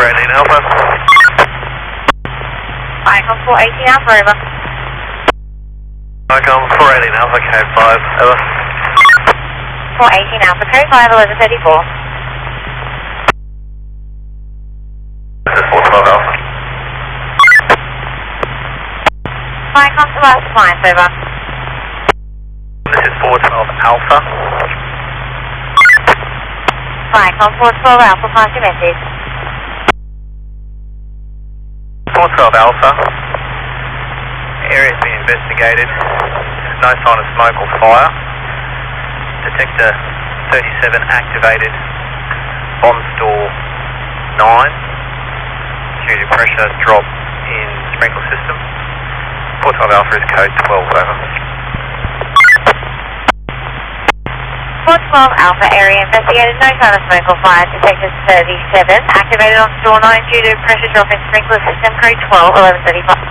418 Alpha. Icon 418 Alpha, over. Icon 418 Alpha, code 5, over. 418 Alpha, code 5, 1134. This is 412 Alpha. Icon to last appliance, over. This is 412 Alpha. Icon 412 Alpha, pass your message. 412 Alpha. Area's being investigated. There's no sign of smoke or fire. Detector 37 activated. Bond store 9. Due to pressure drop in sprinkler system. 412 Alpha is code 12, over. 412 Alpha, area investigated, no sign of smoke or fire. Detector 37 activated on store 9 due to pressure drop in sprinkler system, code 12, 1135.